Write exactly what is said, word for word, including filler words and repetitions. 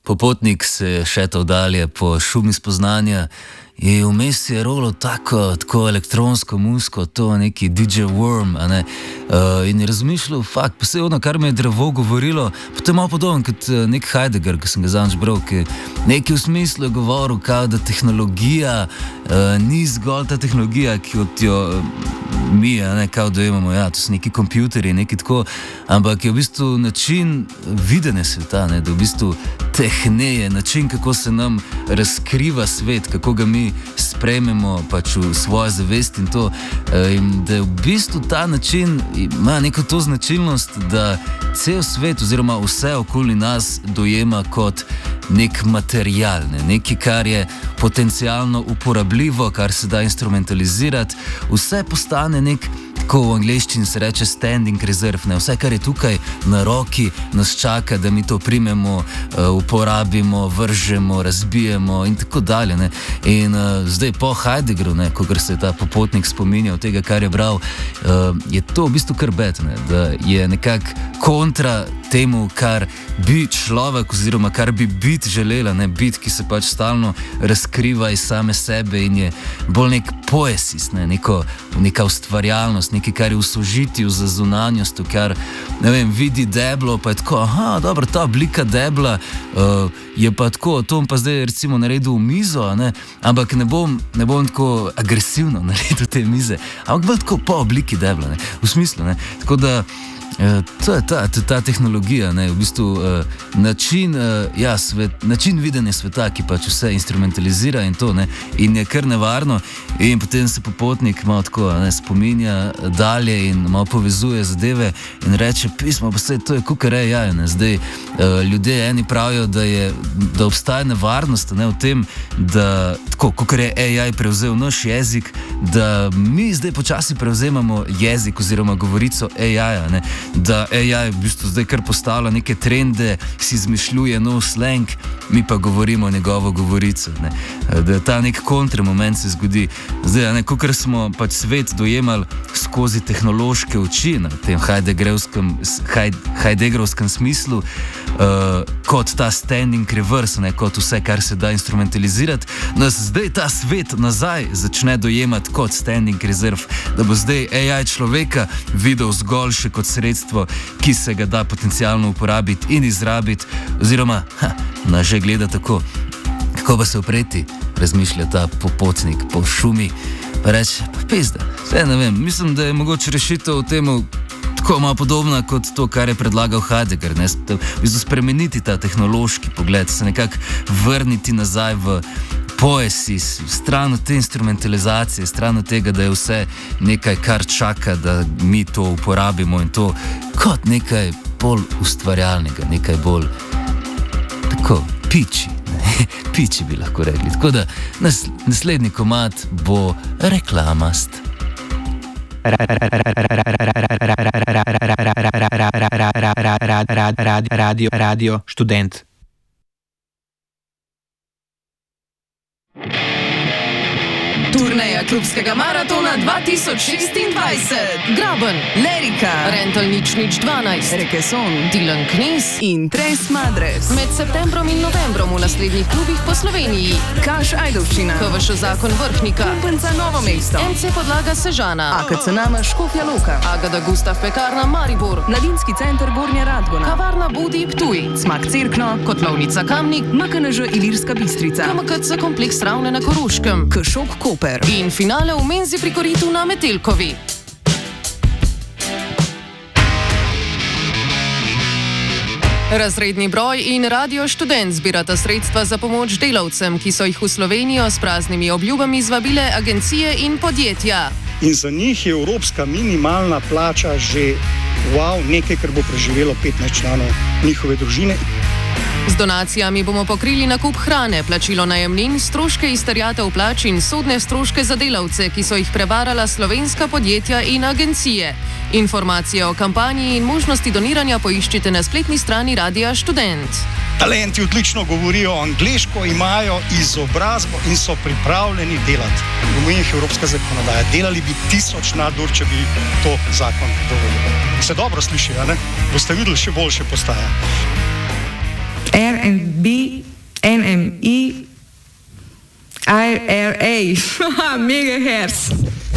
popotnik se šetal dalje po šumi spoznanja. In vmes je rolo tako, tako elektronsko musko, to neki D J Worm, a ne, uh, in je razmišljal, fakt, pa se ono, kar mi je drevo govorilo, pa to je malo podobno kot uh, nek Heidegger, ki sem ga zanj bral, ki nekaj v smislu je govoril, kao, da tehnologija uh, ni zgolj ta tehnologija, ki od jo uh, mi, a ne, kao, da imamo, ja, to so neki kompjuterji, neki tako, ampak je v bistvu način videnja sveta, ne, da v bistvu tehneje, način, kako se nam razkriva svet, kako ga mi sprejmemo pač v svojo zavest in to, in da je v bistvu ta način ima neko to značilnost, da cel svet oziroma vse okoli nas dojema kot nek material, ne? Nekaj, kar je potencialno uporabljivo, kar se da instrumentalizirati, vse postane nek, ko v angleščini se reče standing reserve, ne? Vse, kar je tukaj na roki, nas čaka, da mi to primemo, uporabimo, vržemo, razbijemo in tako dalje. Ne? In uh, zdaj po Heideggeru, ko se je ta popotnik spominjal tega, kar je bral, uh, je to v bistvu kar bed, ne? Da je nekako kontra temu, kar bi človek oziroma kar bi bit želela, ne bit, ki se pač stalno razkriva iz same sebe in je bolj nek poesis, ne? Neko, neka ustvarjalnost, nekaj, kar je v sožitju za zunanjostjo, kar, ne vem, vidi deblo, pa je tako, aha, dobro, ta oblika debla uh, je pa tako, to bom pa zdaj recimo naredil v mizo, ne? Ampak ne bom, ne bom tako agresivno naredil te mize, ampak bolj tako po obliki debla, ne? V smislu, ne? Tako da Uh, to je ta, ta, ta tehnologija, ne, v bistvu uh, način, uh, ja, svet, način videnja sveta, ki pač vse instrumentalizira in to, ne, in je kar nevarno, in potem se popotnik malo tako, ne, spominja dalje in malo povezuje zadeve in reče, pismo, pa se to je kukar A I, ne, zdaj uh, ljudje eni pravijo, da je, da obstaja nevarnost, ne, v tem, da tako, kukar je A I prevzel naš jezik, da mi zdaj počasi prevzemamo jezik oziroma govorico A I-ja, ne, da A I v bistvu zdaj kar postavlja neke trende, si izmišljuje nov slang, mi pa govorimo njegovo govorico, ne. Da ta nek kontramoment se zgodi. Zdaj, ne, kakor smo pač svet dojemali skozi tehnološke oči na tem Heideggerovskem, Heideggerovskem smislu, uh, kot ta standing reverse, ne, kot vse, kar se da instrumentalizirati, nas zdaj ta svet nazaj začne dojemati kot standing reserve, da bo zdaj A I človeka videl zgolj še kot sredstvo, ki se ga da potencialno uporabiti in izrabiti, oziroma, ha, nas že gleda tako. Kako pa se upreti, razmišlja ta popotnik po šumi, pa reče, pa pizda, vse ne vem, mislim, da je mogoče rešitev v temu tako malo podobna kot to, kar je predlagal Heidegger, ne, v bistvu spremeniti ta tehnološki pogled, se nekako vrniti nazaj v poesis, stran od te instrumentalizacije, stran od tega, da je vse nekaj, kar čaka, da mi to uporabimo in to kot nekaj bolj ustvarjalnega, nekaj bolj tako, piči, ne? Piči bi lahko rekli. Tako da nas, naslednji komad bo reklamast. Radio, radio, študent. Turneja klubskega maratona dva tisoč šestindvajset. Graben, Lerika, Rental nič nič dvanajst, Rekeson, Dilan Knis in Tres Madres. Med septembrom in novembrom v naslednjih klubih po Sloveniji. Kaš Ajdovščina, K V Š Zakon Vrhnika, Kumpenca Novo mesto, M C Podlaga Sežana, A K C Nama Škofja Loka, Agada Gustav Pekarna Maribor, Mladinski center Gornja Radgona, Kavarna Budi Ptuj, Smak Cerkno, Kotlovnica Kamnik, M K N Ž Ilirska Bistrica, K M K C Kompleks Ravne na Koroškem, Kšok Koper in finale v Menzi pri Koritu na Metelkovi. Razredni broj in Radio Študent zbirata sredstva za pomoč delavcem, ki so jih v Slovenijo s praznimi obljubami zvabile agencije in podjetja. In za njih je evropska minimalna plača že wow, nekaj, kar bo preživelo petnajst članov njihove družine. Z donacijami bomo pokrili nakup hrane, plačilo najemnin, stroške izterjatev plač in sodne stroške za delavce, ki so jih prevarala slovenska podjetja in agencije. Informacije o kampanji in možnosti doniranja poiščite na spletni strani Radia Študent. Talenti odlično govorijo angleško, imajo izobrazbo in so pripravljeni delati. V njih evropska zakonodaja. Delali bi tisoč nadur, če bi to zakon dovolil. Se dobro sliši, a ne? Boste videli, še boljše postaja. R and B, N M E, I R A, megahertz.